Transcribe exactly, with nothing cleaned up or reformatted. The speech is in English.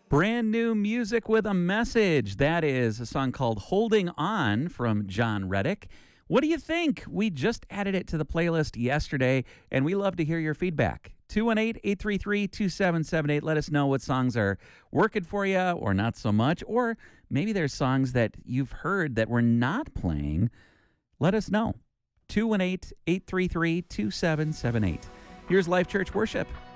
Brand new music with a message. That is a song called Holding On from John Reddick. What do you think? We just added it to the playlist yesterday, and we love to hear your feedback. two one eight, eight three three, two seven seven eight. Let us know what songs are working for you or not so much. Or maybe there's songs that you've heard that we're not playing. Let us know. two one eight, eight three three, two seven seven eight. Here's Life Church Worship.